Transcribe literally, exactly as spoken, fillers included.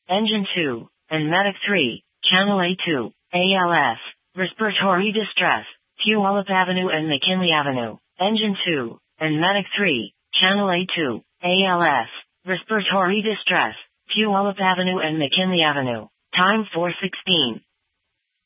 Engine two, and Medic three, Channel A two, A L S, Respiratory Distress, Puyallup Avenue and McKinley Avenue. Engine two, and Medic three, Channel A two, A L S, Respiratory Distress, Puyallup Avenue and McKinley Avenue. Time four sixteen.